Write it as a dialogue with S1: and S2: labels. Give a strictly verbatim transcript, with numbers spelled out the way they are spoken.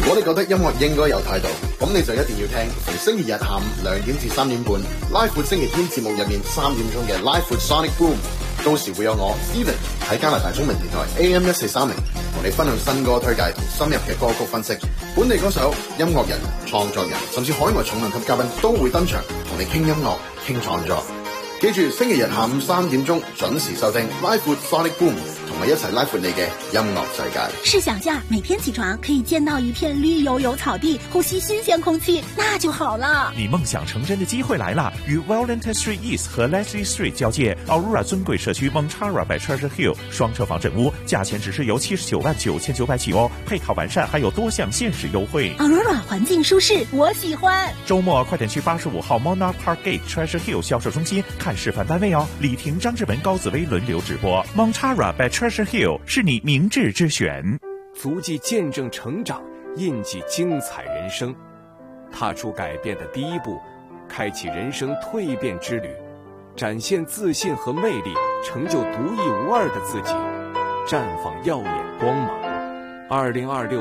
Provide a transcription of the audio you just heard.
S1: 如果你覺得音樂應該有態度，咁你就一定要聽逢星期日下午兩點至三點半拉闊星期天節目入面三點鐘嘅拉闊 Sonic Boom， 到時會有我 Steven 喺加拿大中文電台 A M 一四三零同你分享新歌推介同深入嘅歌曲分析，本地歌手、音樂人、創作人甚至海外重量級嘉賓都會登場同你傾音樂、傾創作。記住星期日下午三點鐘準時收聽拉闊 Sonic Boom， 同我一齊拉闊你嘅音樂世界。
S2: 試想下，每天起床可以見到一片綠油油草地，呼吸新鮮空氣，那就好了。
S3: 你夢想成真的機會來了！與 Wellington Street East 和 Leslie Street 交界 Aurora 尊貴社區 Montara by Treasure Hill 雙車房整屋，價錢只是由七十九萬九千九百起哦，配套完善，還有多項限時優惠。
S2: Aurora 環境舒適，我喜歡。周
S3: 末快點去八十五號 Monarch Park Gate Treasure Hill 銷售中心看示範單位哦。李婷、張志文、高紫薇輪流直播 Montara by Treasure Hill 是你明智之選。
S4: 足跡見證成長，印記精彩人生，踏出改變的第一步，開啟人生蛻變之旅，展現自信和魅力，成就獨一無二的自己，綻放耀眼光芒。二零二六